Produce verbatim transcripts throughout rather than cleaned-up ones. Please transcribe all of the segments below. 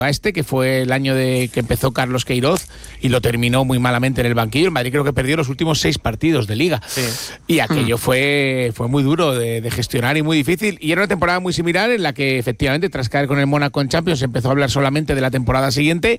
este, que fue el año de que empezó Carlos Queiroz y lo terminó muy malamente en el banquillo. El Madrid creo que perdió los últimos seis partidos de Liga. Sí. Y aquello fue, fue muy duro de, de gestionar y muy difícil. Y era una temporada muy similar en la que efectivamente tras caer con el Mónaco en Champions se empezó a hablar solamente de la temporada siguiente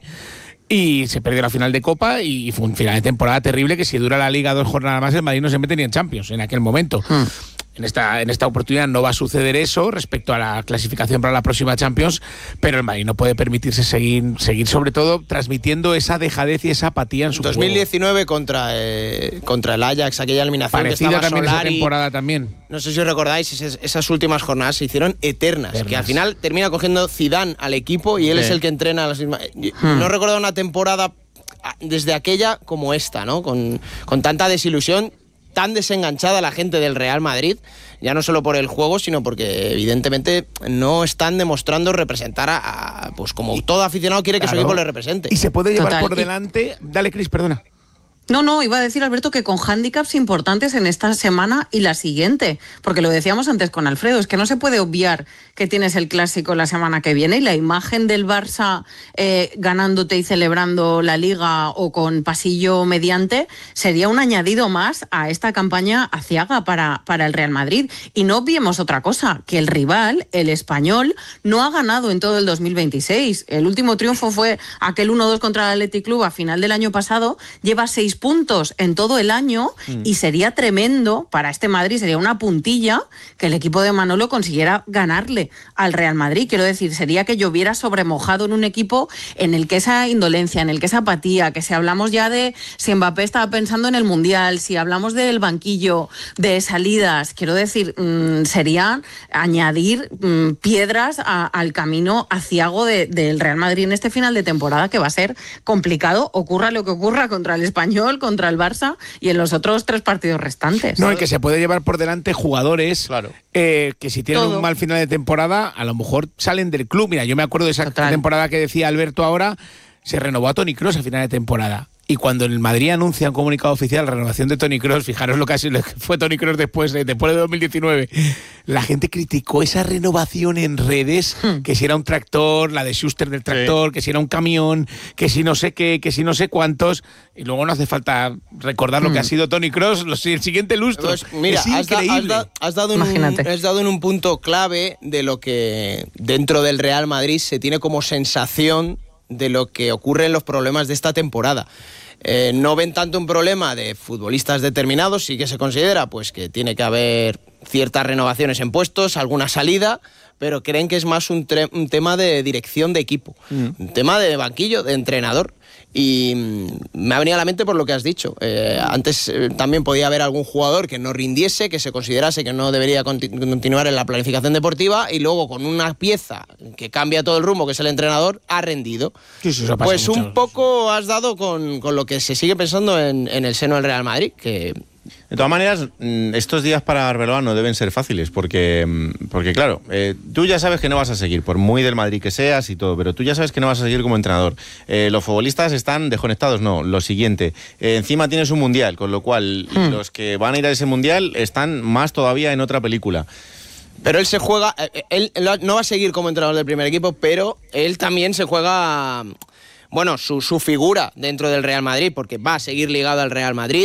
y se perdió la final de Copa y fue un final de temporada terrible que si dura la Liga dos jornadas más el Madrid no se mete ni en Champions en aquel momento. Hmm. En esta, en esta oportunidad no va a suceder eso respecto a la clasificación para la próxima Champions, pero el Madrid no puede permitirse seguir, seguir sobre todo transmitiendo esa dejadez y esa apatía en su dos mil diecinueve juego. Contra, eh, contra el Ajax, aquella eliminación parecida que estaba también Solari, esa temporada también. No sé si os recordáis, esas, esas últimas jornadas se hicieron eternas, eternas, que al final termina cogiendo Zidane al equipo y él sí. es el que entrena a las mismas. Hmm. No recuerdo una temporada desde aquella como esta, ¿no? Con, con tanta desilusión, tan desenganchada la gente del Real Madrid, ya no solo por el juego, sino porque evidentemente no están demostrando representar a, a pues como todo aficionado quiere que claro. su equipo le represente. Y se puede llevar Total. por delante. Dale, Cris, perdona. No, no, iba a decir, Alberto, que con hándicaps importantes en esta semana y la siguiente, porque lo decíamos antes con Alfredo, es que no se puede obviar que tienes el Clásico la semana que viene y la imagen del Barça eh, ganándote y celebrando la Liga o con pasillo mediante sería un añadido más a esta campaña aciaga para, para el Real Madrid. Y no obviemos otra cosa, que el rival, el Español, no ha ganado en todo el dos mil veintiséis. El último triunfo fue aquel uno dos contra el Athletic Club a final del año pasado, lleva seis puntos en todo el año mm. y sería tremendo para este Madrid, sería una puntilla que el equipo de Manolo consiguiera ganarle al Real Madrid. Quiero decir, sería que lloviera sobremojado en un equipo en el que esa indolencia, en el que esa apatía, que si hablamos ya de si Mbappé estaba pensando en el Mundial, si hablamos del banquillo, de salidas, quiero decir, mmm, sería añadir mmm, piedras a, al camino aciago de, del Real Madrid en este final de temporada, que va a ser complicado, ocurra lo que ocurra contra el Español, contra el Barça y en los otros tres partidos restantes. No, el que se puede llevar por delante jugadores claro. eh, que si tienen Todo. un mal final de temporada, a lo mejor salen del club. Mira, yo me acuerdo de esa Total. temporada que decía Alberto ahora, se renovó a Toni Kroos a final de temporada. Y cuando en el Madrid anuncia un comunicado oficial la renovación de Toni Kroos, fijaros lo que fue Toni Kroos después, después de dos mil diecinueve, la gente criticó esa renovación en redes, hmm. que si era un tractor, la de Schuster del tractor, sí. que si era un camión, que si no sé qué, que si no sé cuántos, y luego no hace falta recordar hmm. lo que ha sido Toni Kroos el siguiente lustro. Pues mira, es has, increíble. Da, has, da, has, dado en un, has dado en un punto clave de lo que dentro del Real Madrid se tiene como sensación de lo que ocurre en los problemas de esta temporada. Eh, no ven tanto un problema de futbolistas determinados, sí que se considera pues que tiene que haber ciertas renovaciones en puestos, alguna salida, pero creen que es más un, tre- un tema de dirección de equipo, mm. un tema de banquillo, de entrenador. Y me ha venido a la mente por lo que has dicho. Eh, antes eh, también podía haber algún jugador que no rindiese, que se considerase que no debería conti- continuar en la planificación deportiva y luego con una pieza que cambia todo el rumbo, que es el entrenador, ha rendido. Sí, sí, pues mucho. un poco has dado con, con lo que se sigue pensando en, en el seno del Real Madrid, que... De todas maneras, estos días para Arbeloa no deben ser fáciles, porque, porque claro, eh, tú ya sabes que no vas a seguir, por muy del Madrid que seas y todo, pero tú ya sabes que no vas a seguir como entrenador. Eh, los futbolistas están desconectados, no, lo siguiente, eh, encima tienes un mundial, con lo cual hmm. los que van a ir a ese mundial están más todavía en otra película. Pero él se juega, él no va a seguir como entrenador del primer equipo, pero él también se juega, bueno, su, su figura dentro del Real Madrid, porque va a seguir ligado al Real Madrid.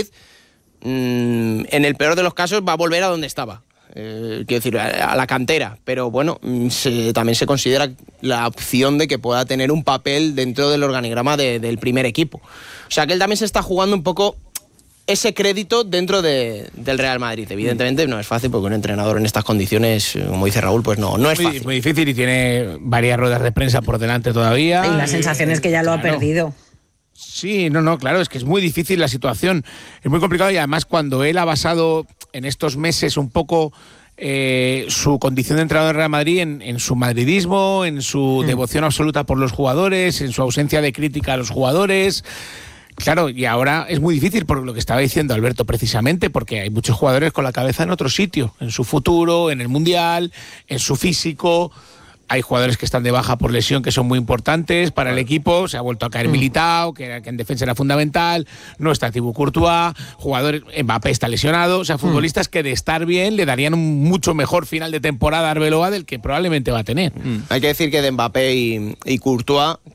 En el peor de los casos va a volver a donde estaba, eh, quiero decir, a, a la cantera, pero bueno, se, también se considera la opción de que pueda tener un papel dentro del organigrama de, del primer equipo. O sea que él también se está jugando un poco ese crédito dentro de, del Real Madrid. Evidentemente no es fácil porque un entrenador en estas condiciones, como dice Raúl, pues no, no es fácil. Es muy difícil y tiene varias ruedas de prensa por delante todavía. Y la sensación es que ya lo ha perdido. Sí, no, no, claro, es que es muy difícil la situación, es muy complicado y además cuando él ha basado en estos meses un poco eh, su condición de entrenador de Real Madrid en, en su madridismo, en su mm. devoción absoluta por los jugadores, en su ausencia de crítica a los jugadores. Claro, y ahora es muy difícil por lo que estaba diciendo Alberto precisamente, porque hay muchos jugadores con la cabeza en otro sitio, en su futuro, en el Mundial, en su físico. Hay jugadores que están de baja por lesión que son muy importantes para el equipo. Se ha vuelto a caer Militao, que, que en defensa era fundamental. No está Thibaut Courtois. Jugadores, Mbappé está lesionado. O sea, futbolistas que de estar bien le darían un mucho mejor final de temporada a Arbeloa del que probablemente va a tener. Hay que decir que de Mbappé y, y Courtois,